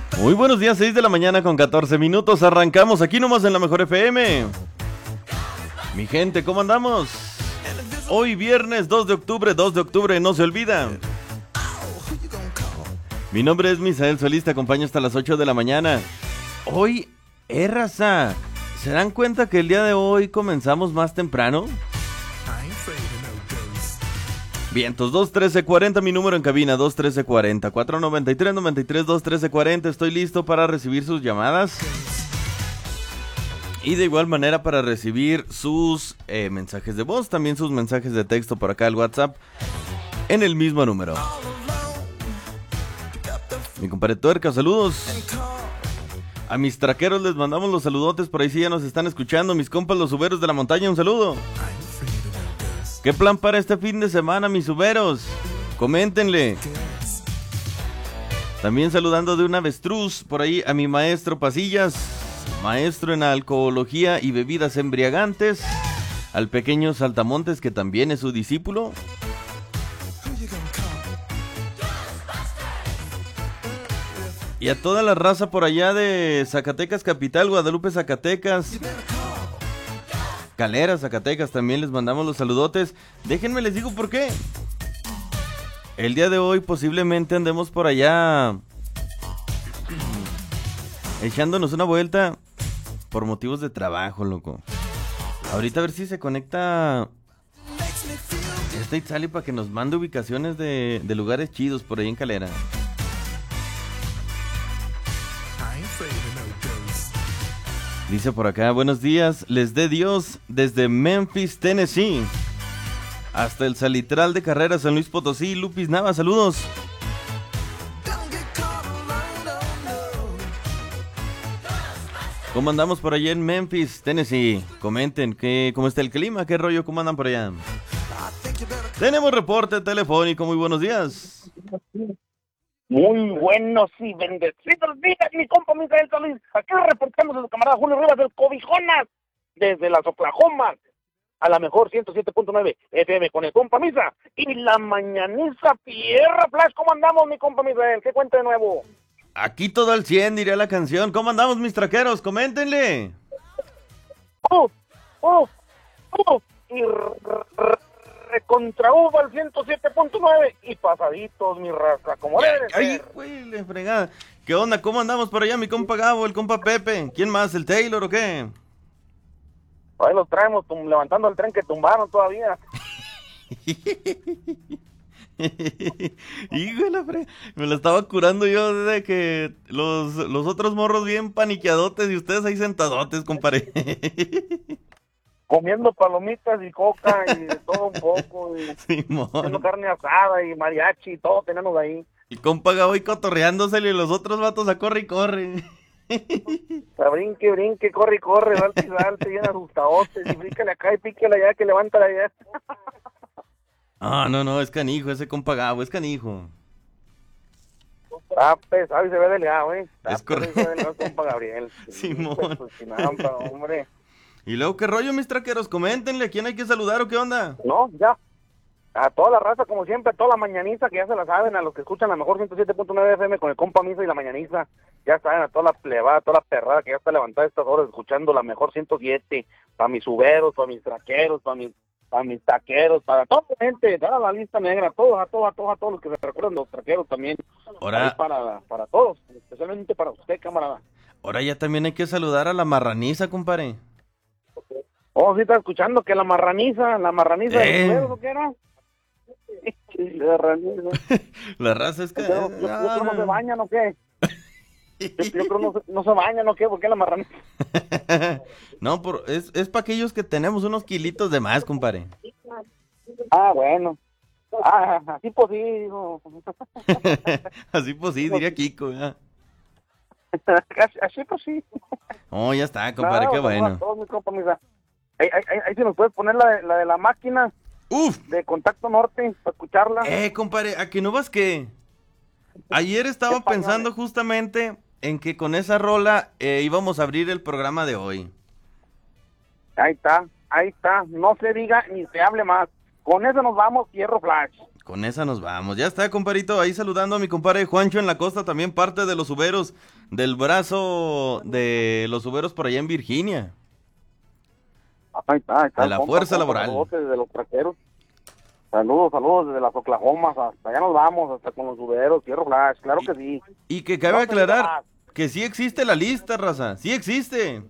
Muy buenos días, 6 de la mañana con 14 minutos. Arrancamos aquí nomás en la Mejor FM. Mi gente, ¿cómo andamos? Hoy viernes 2 de octubre, no se olvida. Mi nombre es Misael Solís, te acompaño hasta las 8 de la mañana. Hoy, raza, ¿se dan cuenta que el día de hoy comenzamos más temprano? Vientos, 213-40, mi número en cabina, 213-40, 493-93-213-40, estoy listo para recibir sus llamadas. Y de igual manera para recibir sus mensajes de voz, también sus mensajes de texto por acá al WhatsApp, en el mismo número. Mi compadre Tuerca, saludos. A mis traqueros les mandamos los saludotes, por ahí sí ya nos están escuchando. Mis compas los uberos de la montaña, un saludo. ¿Qué plan para este fin de semana, mis uberos? Coméntenle. También saludando de un avestruz por ahí a mi maestro Pasillas, maestro en alcohología y bebidas embriagantes, al pequeño Saltamontes que también es su discípulo. Y a toda la raza por allá de Zacatecas Capital, Guadalupe, Zacatecas, Calera, Zacatecas, también les mandamos los saludotes. Déjenme les digo por qué. El día de hoy posiblemente andemos por allá echándonos una vuelta por motivos de trabajo, loco. Ahorita a ver si se conecta Itzali para que nos mande ubicaciones de lugares chidos por ahí en Calera. Dice por acá, buenos días, les dé Dios desde Memphis, Tennessee, hasta el Salitral de Carreras, San Luis Potosí. Lupis Nava, saludos. ¿Cómo andamos por allá en Memphis, Tennessee? Comenten, ¿cómo está el clima? ¿Qué rollo? ¿Cómo andan por allá? Tenemos reporte telefónico, muy buenos días. Muy buenos y bendecidos días, mi compa Misael Solís. Aquí reportamos a su camarada Julio Rivas del Cobijonas, desde las Oklahomas, a la mejor 107.9 FM con el compa Misa. Y la mañaniza Tierra Flash, ¿cómo andamos, mi compa Misael? ¿Qué cuenta de nuevo? Aquí todo al 100, diría la canción. ¿Cómo andamos, mis traqueros? Coméntenle. Y contra Uva al 107.9 y pasaditos, mi raza, como debe ser. Ay, güey, le fregada. ¿Qué onda? ¿Cómo andamos por allá, mi compa Gabo, el compa Pepe? ¿Quién más? ¿El Taylor o qué? Ahí los traemos levantando el tren que tumbaron todavía. Híjole, me lo estaba curando yo de que los otros morros bien paniqueadotes y ustedes ahí sentadotes, compadre. Comiendo palomitas y coca y de todo un poco, y haciendo carne asada y mariachi y todo tenemos ahí. Y compa Gabo y cotorreándosele y los otros vatos a corre y corre. A brinque, corre y corre, salte, bien asustadotes, y bríncale acá y píquele allá, que levántala allá. No, es canijo ese compa Gabo, es canijo. Ah, pesado y se ve delgado, Es correcto. Se ve delgado, compa Gabriel. Simón. Hombre. ¿Y luego qué rollo, mis traqueros? Coméntenle, ¿a quién hay que saludar o qué onda? No, ya. A toda la raza, como siempre, a toda la mañaniza que ya se la saben, a los que escuchan la mejor 107.9 FM con el compa Misa y la mañaniza, ya saben, a toda la plebada, a toda la perrada que ya está levantada a estas horas escuchando la mejor 107, para mis uberos, para mis traqueros, para mis taqueros, para toda la gente, toda la lista negra, a todos los que se recuerdan, los traqueros también. Ahora, para todos, especialmente para usted, camarada. Ahora ya también hay que saludar a la marraniza, compadre. Oh, sí está escuchando que la marraniza de los huevos, ¿o qué era? La marraniza. La raza es que... Yo creo no se bañan, ¿o qué? Yo creo no se bañan, ¿o qué? ¿Por qué la marraniza? No, es para aquellos que tenemos unos kilitos de más, compadre. Ah, bueno. Así pues sí, hijo. Así pues sí, diría Kiko, ¿ya? Así pues sí. Oh, ya está, compadre, qué bueno. Todos, mi compa, ahí se nos puede poner la de la máquina. Uf. De Contacto Norte, para escucharla. Compadre, ¿a que no vas qué? Ayer estaba pensando justamente en que con esa rola íbamos a abrir el programa de hoy. Ahí está, no se diga ni se hable más. Con eso nos vamos, Fierro Flash. Con esa nos vamos. Ya está, comparito, ahí saludando a mi compadre Juancho en la costa, también parte de los Uberos, del brazo de los Uberos por allá en Virginia. Ahí está, de la fuerza laboral. Saludos desde los traqueros. Saludos desde las Oklahomas, hasta allá nos vamos, hasta con los Uberos, Fierro Flash, claro que sí. Y que cabe aclarar que sí existe la lista, raza, sí existe.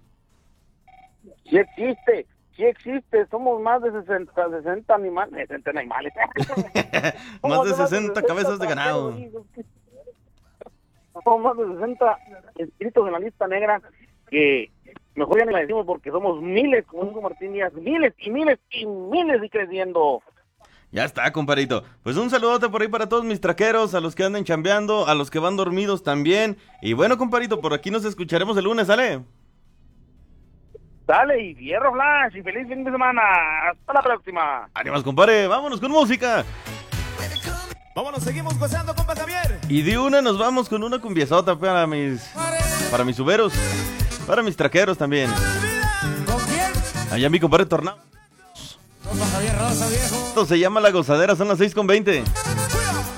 Sí existe, somos más de 60 animales, 60 animales. Más de 60 cabezas de ganado. Somos más de 60 inscritos en la lista negra, que mejor ya ni la decimos porque somos miles, como dijo Martín Díaz, miles y miles y miles y creciendo. Ya está, compadrito. Pues un saludote por ahí para todos mis traqueros, a los que andan chambeando, a los que van dormidos también. Y bueno, compadrito, por aquí nos escucharemos el lunes, ¿sale? Dale, y Fierro Flash, y feliz fin de semana. Hasta la próxima. ¡Ánimos, compadre! ¡Vámonos con música! Vámonos, seguimos gozando, compa Javier. Y de una nos vamos con una cumbiazota para mis Uberos, para mis traqueros también. ¿Con quién? Allá mi compadre Tornado. Compa Javier Rosa, viejo. Esto se llama La Gozadera, son las 6:20.